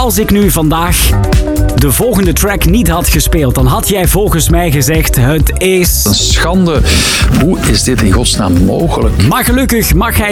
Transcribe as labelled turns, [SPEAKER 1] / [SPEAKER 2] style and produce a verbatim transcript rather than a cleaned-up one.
[SPEAKER 1] Als ik nu vandaag de volgende track niet had gespeeld, dan had jij volgens mij gezegd, het is...
[SPEAKER 2] Een schande. Hoe is dit in godsnaam mogelijk?
[SPEAKER 1] Maar gelukkig mag hij